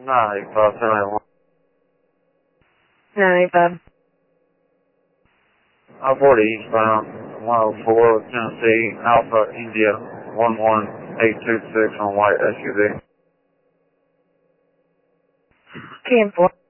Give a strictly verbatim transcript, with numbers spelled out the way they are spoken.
nine eight five seven one. nine eight five. I forty eastbound, one oh four, Tennessee, Alpha, India, one one eight two six on white S U V. ten four.